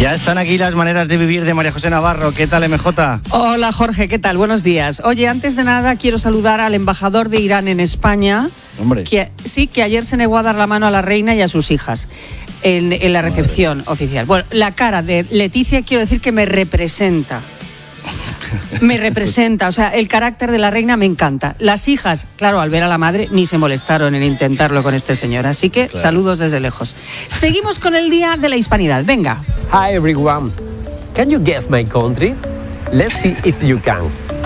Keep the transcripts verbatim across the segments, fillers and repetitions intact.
Ya están aquí las maneras de vivir de María José Navarro. ¿Qué tal, M J? Hola, Jorge, ¿qué tal? Buenos días. Oye, antes de nada quiero saludar al embajador de Irán en España. Hombre. Que, sí, que ayer se negó a dar la mano a la reina y a sus hijas en, en la recepción Madre. oficial. Bueno, la cara de Leticia quiero decir que me representa. Me representa, o sea, el carácter de la reina me encanta. Las hijas, claro, al ver a la madre, ni se molestaron en intentarlo con este señor. Así que claro. Saludos desde lejos. Seguimos con el Día de la Hispanidad. Venga. Hi everyone. Can you guess my country? Let's see if you can.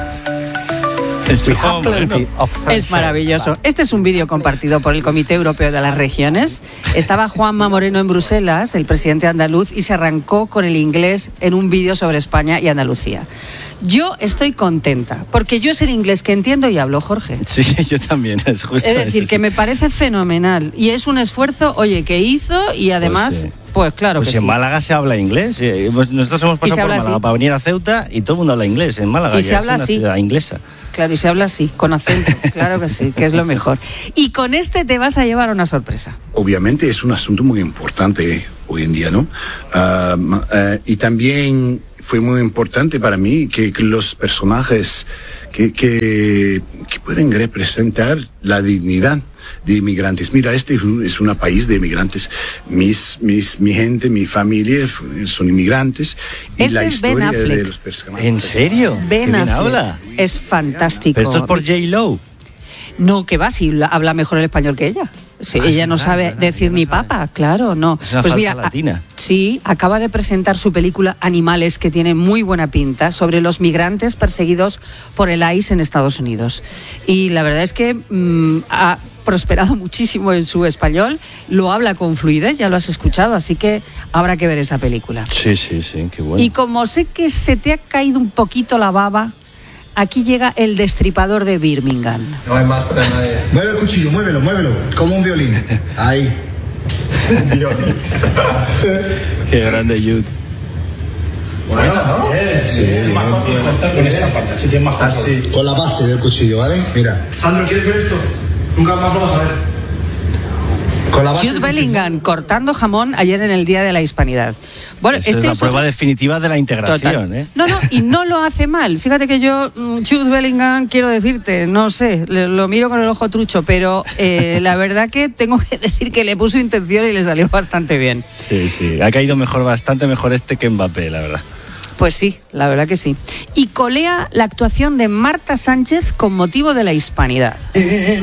Es maravilloso. Este es un vídeo compartido por el Comité Europeo de las Regiones. Estaba Juanma Moreno en Bruselas, el presidente andaluz, y se arrancó con el inglés en un vídeo sobre España y Andalucía. Yo estoy contenta, porque yo es el inglés que entiendo y hablo, Jorge. Sí, yo también, es justo. Es decir, eso, que sí. me parece fenomenal. Y es un esfuerzo, oye, que hizo y además... Pues, sí. Pues claro pues que en sí. Málaga se habla inglés. Nosotros hemos pasado por Málaga así. para venir a Ceuta y todo el mundo habla inglés en Málaga. Y se habla es una así. ciudad inglesa. Claro, y se habla así, con acento. Claro que sí, que es lo mejor. Y con este te vas a llevar una sorpresa. Obviamente es un asunto muy importante hoy en día, ¿no? Uh, uh, y también fue muy importante para mí que, que los personajes que, que, que pueden representar la dignidad de inmigrantes. Mira, este es un, es un país de inmigrantes. Mis, mis, mi gente, mi familia son inmigrantes. Y este la es historia Ben de los personajes. ¿En serio? Ben ¿Qué bien Affleck. habla? Es fantástico. Pero esto es por J Lo. No, que va, si habla mejor el español que ella. Sí, ah, ella no verdad, sabe verdad, decir ni verdad. papa, claro, no. Es una pues falsa mira, latina. A, sí, acaba de presentar su película Animales, que tiene muy buena pinta, sobre los migrantes perseguidos por el I C E en Estados Unidos. Y la verdad es que mmm, ha prosperado muchísimo en su español, lo habla con fluidez, ya lo has escuchado, así que habrá que ver esa película. Sí, sí, sí, qué bueno. Y como sé que se te ha caído un poquito la baba, aquí llega el destripador de Birmingham. No hay más para nadie. Mueve el cuchillo, muévelo, muévelo, como un violín. Ahí. Un violín. Qué grande, Jude. Bueno, ¿no? Sí, sí, es más fácil cortar con esta parte, así que es más fácil. Así, con la base del cuchillo, ¿vale? Mira. Sandro, ¿quieres ver esto? Nunca más lo vas a ver. Con la base Jude Bellingham cortando jamón ayer en el Día de la Hispanidad. Bueno, Esa este es la es prueba otro... definitiva de la integración, ¿eh? No, no, y no lo hace mal. Fíjate que yo, Jude Bellingham, quiero decirte, no sé, lo miro con el ojo trucho, pero eh, la verdad que tengo que decir que le puso intención y le salió bastante bien. Sí, sí, ha caído mejor, bastante mejor este que Mbappé, la verdad. Pues sí, la verdad que sí. Y colea la actuación de Marta Sánchez con motivo de la Hispanidad.